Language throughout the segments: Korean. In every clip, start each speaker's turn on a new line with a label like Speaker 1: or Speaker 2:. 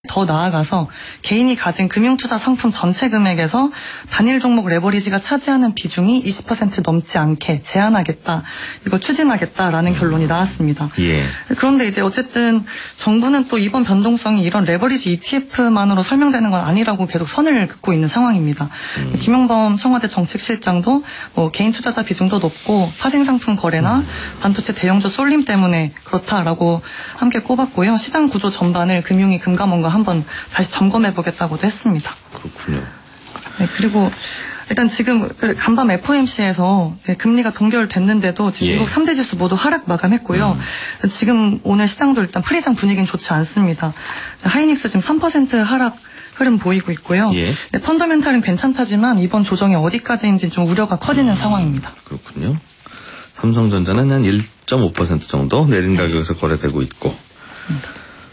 Speaker 1: 더 나아가서 개인이 가진 금융투자 상품 전체 금액에서 단일 종목 레버리지가 차지하는 비중이 20% 넘지 않게 제한하겠다. 이거 추진하겠다라는 결론이 나왔습니다.
Speaker 2: 예.
Speaker 1: 그런데 이제 어쨌든 정부는 또 이번 변동성이 이런 레버리지 ETF만으로 설명되는 건 아니라고 계속 선을 긋고 있는 상황입니다. 김용범 청와대 정책실장도 뭐 개인 투자자 비중도 높고 파생상품 거래나 반도체 대형주 쏠림 때문에 그렇다라고 함께 꼽았고요. 시장 구조 전반을 금융위 금감원과 한번 다시 점검해보겠다고도 했습니다.
Speaker 2: 그렇군요.
Speaker 1: 네, 그리고 일단 지금 간밤 FOMC에서 금리가 동결됐는데도 지금 미국 3대 지수 모두 하락 마감했고요. 지금 오늘 시장도 일단 프리장 분위기는 좋지 않습니다. 하이닉스 지금 3% 하락 흐름 보이고 있고요.
Speaker 2: 예.
Speaker 1: 네, 펀더멘탈은 괜찮다지만 이번 조정이 어디까지인지 좀 우려가 커지는 상황입니다.
Speaker 2: 그렇군요. 삼성전자는 한 1.5% 정도 내린 가격에서 거래되고 있고.
Speaker 1: 맞습니다.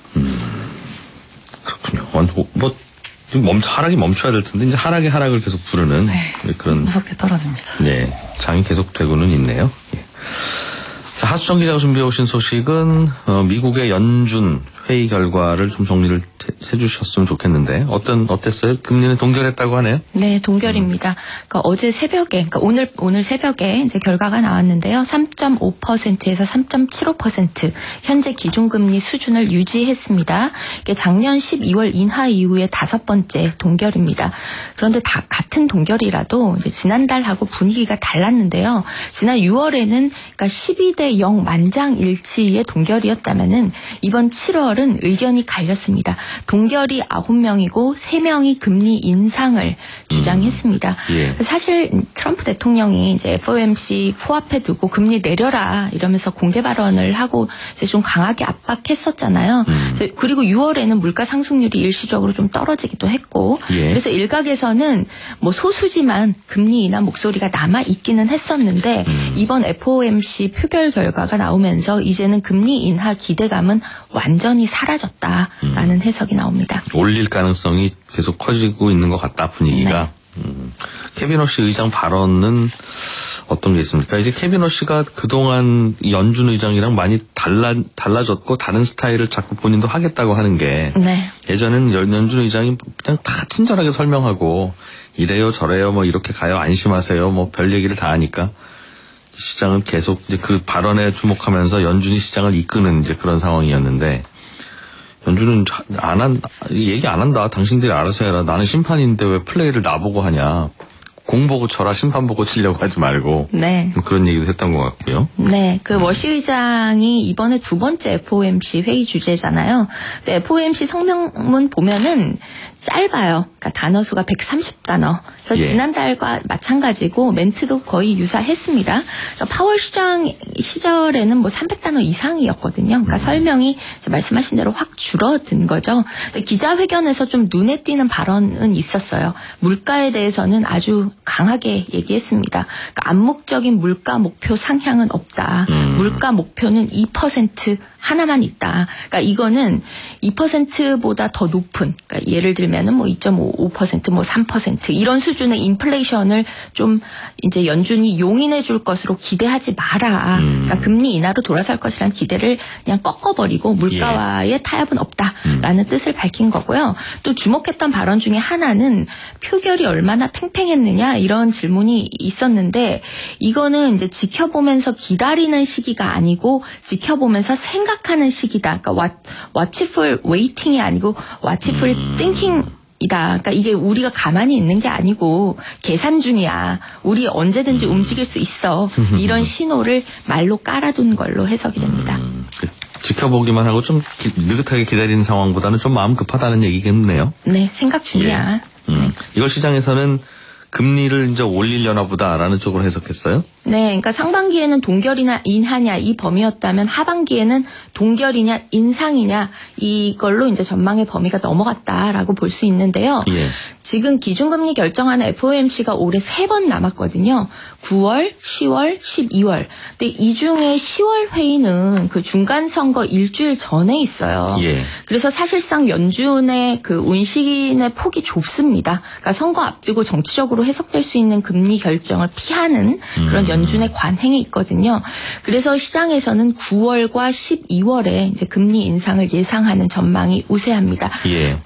Speaker 2: 그렇군요. 뭐 좀 하락이 멈춰야 될 텐데 이제 하락을 계속 부르는 그런
Speaker 1: 무섭게 떨어집니다.
Speaker 2: 네, 장이 계속 되고는 있네요. 예. 자, 하수정 기자가 준비해 오신 소식은 미국의 연준 회의 결과를 좀 정리를 해주셨으면 좋겠는데 어땠어요? 금리는 동결했다고 하네요.
Speaker 3: 네, 동결입니다. 그러니까 어제 새벽에, 그러니까 오늘 새벽에 이제 결과가 나왔는데요. 3.5%에서 3.75% 현재 기준금리 수준을 유지했습니다. 이게 작년 12월 인하 이후에 5번째 동결입니다. 그런데 다 같은 동결이라도 이제 지난달하고 분위기가 달랐는데요. 지난 6월에는 그러니까 12대 0 만장일치의 동결이었다면은 이번 7월은 의견이 갈렸습니다. 동결이 9명이고 3명이 금리 인상을 주장했습니다.
Speaker 2: 예.
Speaker 3: 사실 트럼프 대통령이 이제 FOMC 코앞에 두고 금리 내려라 이러면서 공개 발언을 하고 이제 좀 강하게 압박했었잖아요. 그리고 6월에는 물가 상승률이 일시적으로 좀 떨어지기도 했고,
Speaker 2: 예.
Speaker 3: 그래서 일각에서는 뭐 소수지만 금리 인하 목소리가 남아 있기는 했었는데 이번 FOMC 표결 결과가 나오면서 이제는 금리 인하 기대감은 완전히 사라졌다라는 해석이 나옵니다.
Speaker 2: 올릴 가능성이 계속 커지고 있는 것 같다, 분위기가.
Speaker 3: 네.
Speaker 2: 케빈 허시 의장 발언은 어떤 게 있습니까? 이제 케빈 허시가 그동안 연준 의장이랑 많이 달라졌고 다른 스타일을 자꾸 본인도 하겠다고 하는 게
Speaker 3: 네.
Speaker 2: 예전에는 연준 의장이 그냥 다 친절하게 설명하고 이래요 저래요 뭐 이렇게 가요 안심하세요 뭐 별 얘기를 다 하니까 시장은 계속 이제 그 발언에 주목하면서 연준이 시장을 이끄는 이제 그런 상황이었는데 연준은 얘기 안 한다. 당신들이 알아서 해라. 나는 심판인데 왜 플레이를 나보고 하냐. 공 보고 쳐라. 심판 보고 치려고 하지 말고.
Speaker 3: 네.
Speaker 2: 그런 얘기도 했던 것 같고요.
Speaker 3: 네. 그 워시 의장이 이번에 2번째 FOMC 회의 주제잖아요. 근데 FOMC 성명문 보면은 짧아요. 그러니까 단어 수가 130단어. 그래서
Speaker 2: 예.
Speaker 3: 지난달과 마찬가지고 멘트도 거의 유사했습니다. 그러니까 파월 시장 시절에는 뭐 300단어 이상이었거든요. 그러니까 설명이 말씀하신 대로 확 줄어든 거죠. 근데 기자회견에서 좀 눈에 띄는 발언은 있었어요. 물가에 대해서는 아주 강하게 얘기했습니다. 그러니까 암묵적인 물가 목표 상향은 없다. 물가 목표는 2% 하나만 있다. 그러니까 이거는 2%보다 더 높은, 그러니까 예를 들면은 뭐 2.5%, 뭐 3% 이런 수준의 인플레이션을 좀 이제 연준이 용인해 줄 것으로 기대하지 마라. 그러니까 금리 인하로 돌아설 것이라는 기대를 그냥 꺾어버리고 물가와의 타협은 없다라는 뜻을 밝힌 거고요. 또 주목했던 발언 중에 하나는 표결이 얼마나 팽팽했느냐 이런 질문이 있었는데 이거는 이제 지켜보면서 기다리는 시기가 아니고 지켜보면서 생각하는 시기다. 그러니까 watchful waiting이 아니고 watchful thinking이다. 그러니까 이게 우리가 가만히 있는 게 아니고 계산 중이야. 우리 언제든지 움직일 수 있어. 이런 신호를 말로 깔아둔 걸로 해석이 됩니다.
Speaker 2: 지켜보기만 하고 좀 느긋하게 기다리는 상황보다는 좀 마음 급하다는 얘기겠네요.
Speaker 3: 네, 생각 중이야.
Speaker 2: 예.
Speaker 3: 네.
Speaker 2: 이걸 시장에서는 금리를 이제 올리려나 보다라는 쪽으로 해석했어요?
Speaker 3: 네, 그러니까 상반기에는 동결이나 인하냐 이 범위였다면 하반기에는 동결이냐 인상이냐 이걸로 이제 전망의 범위가 넘어갔다라고 볼 수 있는데요.
Speaker 2: 예.
Speaker 3: 지금 기준금리 결정하는 FOMC가 올해 3번 남았거든요. 9월, 10월, 12월. 근데 이 중에 10월 회의는 그 중간 선거 일주일 전에 있어요.
Speaker 2: 예.
Speaker 3: 그래서 사실상 연준의 그 운신의 폭이 좁습니다. 그러니까 선거 앞두고 정치적으로 해석될 수 있는 금리 결정을 피하는 그런 연준의 관행이 있거든요. 그래서 시장에서는 9월과 12월에 이제 금리 인상을 예상하는 전망이 우세합니다.
Speaker 2: 예.